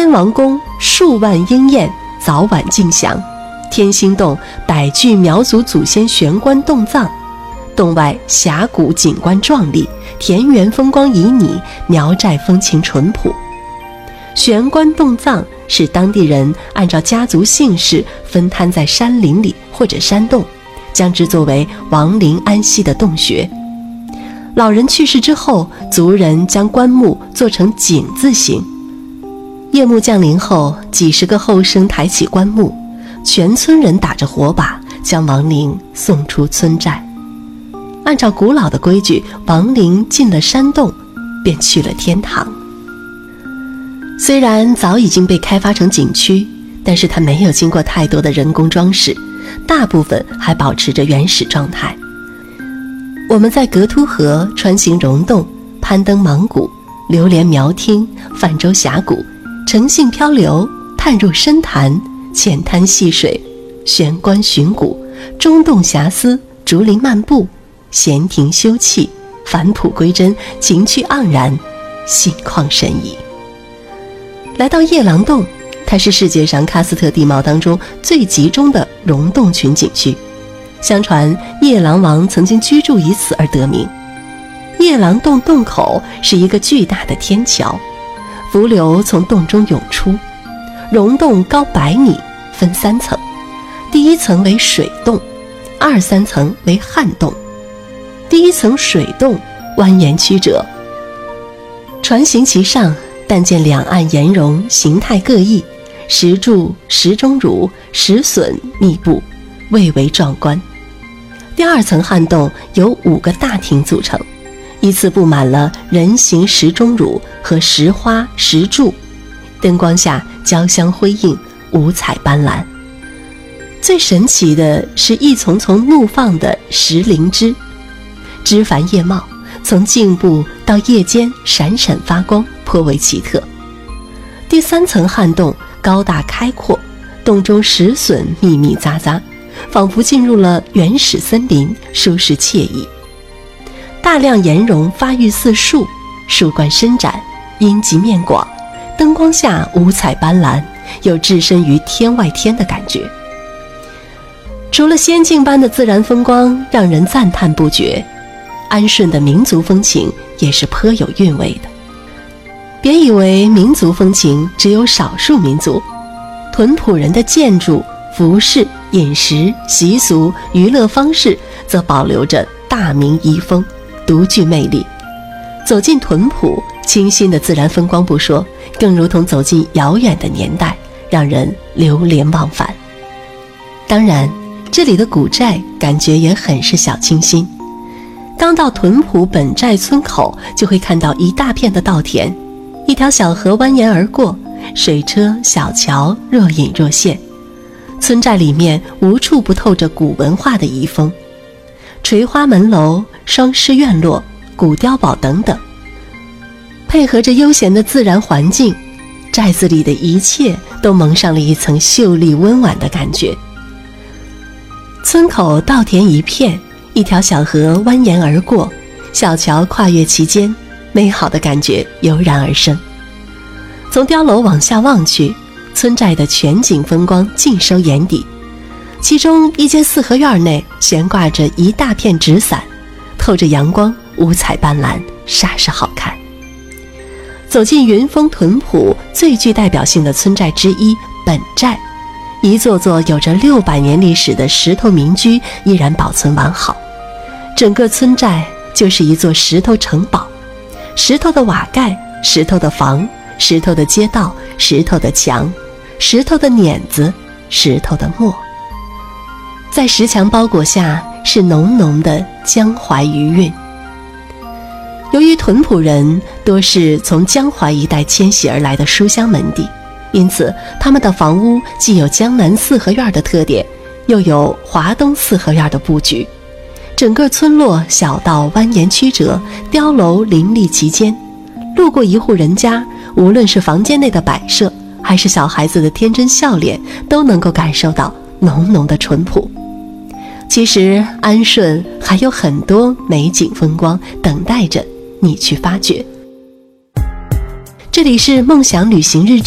天王宫数万鹰燕早晚竞翔，天心洞百具苗族祖先玄关洞葬，洞外峡谷景观壮丽，田园风光旖旎，苗寨风情淳朴。玄关洞葬是当地人按照家族姓氏分摊在山林里或者山洞，将之作为亡灵安息的洞穴。老人去世之后，族人将棺木做成井字形，夜幕降临后，几十个后生抬起棺木，全村人打着火把将亡灵送出村寨。按照古老的规矩，亡灵进了山洞便去了天堂。虽然早已经被开发成景区，但是它没有经过太多的人工装饰，大部分还保持着原始状态。我们在格凸河穿行溶洞，攀登芒谷，流连苗厅，泛舟峡谷，乘兴漂流，探入深潭，浅滩戏水，玄关寻古，中洞遐思，竹林漫步，闲庭休憩，返璞归真，情趣盎然，心旷神怡。来到夜郎洞，它是世界上喀斯特地貌当中最集中的溶洞群景区。相传夜郎王曾经居住于此而得名。夜郎洞洞口是一个巨大的天桥，伏流从洞中涌出。溶洞高100米，分3层，第一层为水洞，2、3层为旱洞。第一层水洞蜿蜒曲折，船行其上，但见两岸岩溶形态各异，石柱、石钟乳、石笋密布，蔚为壮观。第2层旱洞由5个大亭组成，依次布满了人形石钟乳和石花、石柱，灯光下交相辉映，五彩斑斓。最神奇的是一丛丛怒放的石灵芝，枝繁叶茂，从颈部到叶尖闪闪发光，颇为奇特。第3层旱洞高大开阔，洞中石笋密密匝匝，仿佛进入了原始森林，舒适惬意。大量岩溶发育似树，树冠伸展，阴极面广，灯光下五彩斑斓，有置身于天外天的感觉。除了仙境般的自然风光让人赞叹不绝，安顺的民族风情也是颇有韵味的。别以为民族风情只有少数民族，屯埔人的建筑、服饰、饮食、习俗、娱乐方式则保留着大明遗风，独具魅力。走进屯埔，清新的自然风光不说，更如同走进遥远的年代，让人流连忘返。当然，这里的古寨感觉也很是小清新。刚到屯埔本寨村口，就会看到一大片的稻田，一条小河蜿蜒而过，水车、小桥若隐若现。村寨里面无处不透着古文化的遗风，垂花门楼、双狮院落、古碉堡等等，配合着悠闲的自然环境，寨子里的一切都蒙上了一层秀丽温婉的感觉。村口稻田一片，一条小河蜿蜒而过，小桥跨越其间，美好的感觉油然而生。从碉楼往下望去，村寨的全景风光尽收眼底。其中一间四合院内悬挂着一大片纸伞，透着阳光，五彩斑斓，煞是好看。走进云峰屯埔最具代表性的村寨之一本寨，一座座有着600年历史的石头民居依然保存完好，整个村寨就是一座石头城堡，石头的瓦盖，石头的房，石头的街道，石头的墙，石头的碾子，石头的磨。在石墙包裹下是浓浓的江淮余韵。由于屯埔人多是从江淮一带迁徙而来的书香门第，因此他们的房屋既有江南四合院的特点，又有华东四合院的布局。整个村落小道蜿蜒曲折，碉楼林立其间，路过一户人家，无论是房间内的摆设，还是小孩子的天真笑脸，都能够感受到浓浓的淳朴。其实安顺还有很多美景风光等待着你去发掘。这里是梦想旅行日志。